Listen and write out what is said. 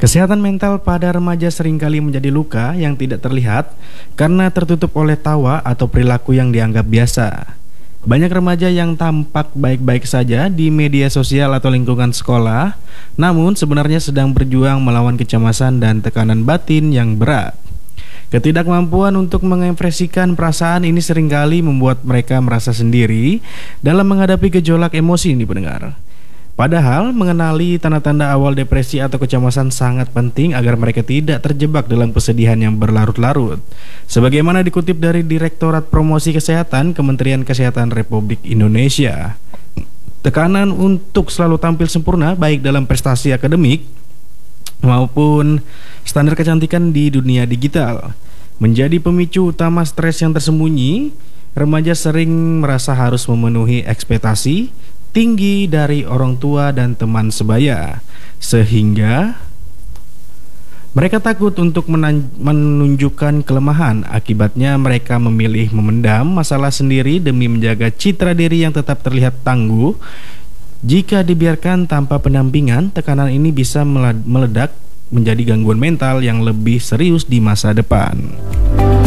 Kesehatan mental pada remaja seringkali menjadi luka yang tidak terlihat karena tertutup oleh tawa atau perilaku yang dianggap biasa. Banyak remaja yang tampak baik-baik saja di media sosial atau lingkungan sekolah, namun sebenarnya sedang berjuang melawan kecemasan dan tekanan batin yang berat. Ketidakmampuan untuk mengekspresikan perasaan ini seringkali membuat mereka merasa sendiri dalam menghadapi gejolak emosi ini pendengar. Padahal mengenali tanda-tanda awal depresi atau kecemasan sangat penting agar mereka tidak terjebak dalam kesedihan yang berlarut-larut. Sebagaimana dikutip dari Direktorat Promosi Kesehatan Kementerian Kesehatan Republik Indonesia, tekanan untuk selalu tampil sempurna baik dalam prestasi akademik maupun standar kecantikan di dunia digital menjadi pemicu utama stres yang tersembunyi. Remaja sering merasa harus memenuhi ekspektasi tinggi dari orang tua dan teman sebaya, sehingga mereka takut untuk menunjukkan kelemahan. Akibatnya mereka memilih memendam masalah sendiri demi menjaga citra diri yang tetap terlihat tangguh. Jika dibiarkan tanpa pendampingan, tekanan ini bisa meledak menjadi gangguan mental yang lebih serius di masa depan.